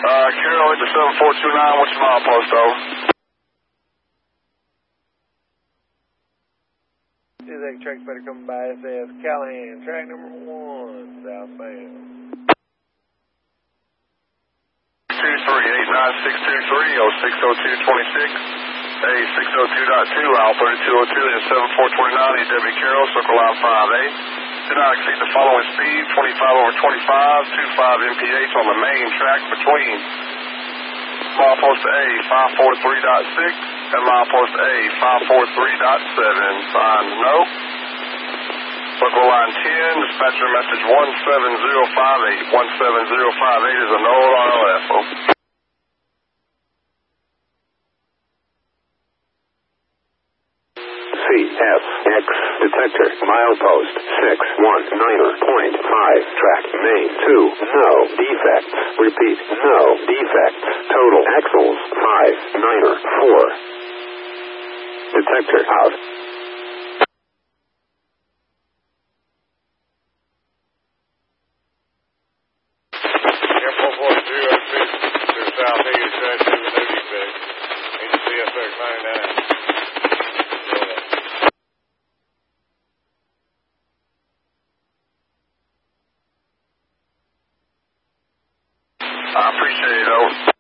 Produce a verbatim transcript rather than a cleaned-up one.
Uh, Carol, it's a seven four two nine. What's your milepost, over? Is that track better coming by S S Callahan, track number one, southbound. two three eight nine six two three oh six oh two twenty-six. A six oh two point two, Al thirty-two oh two, and seven four two nine, E W Carroll, circle line five A. Do not exceed the following speed, twenty-five over twenty-five, twenty-five M P H on the main track between milepost A five forty-three point six and milepost A five forty-three point seven. Sign no. Circle line ten, dispatcher message one seven zero five eight. one seven zero five eight is a no on O F O. C F X detector milepost six one nine point five track main two no defects. Repeat, no defects. Total axles five nine four. Detector out. Air four four zero six to the southeast, track to the new defect. Into C F X ninety-nine. I appreciate it, over.